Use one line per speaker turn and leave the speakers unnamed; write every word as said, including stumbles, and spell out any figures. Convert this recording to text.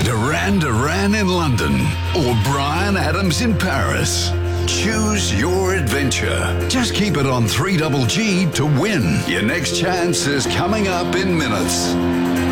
Duran Duran in London or Brian Adams in Paris. Choose your adventure. Just keep it on three G G to win. Your next chance is coming up in minutes.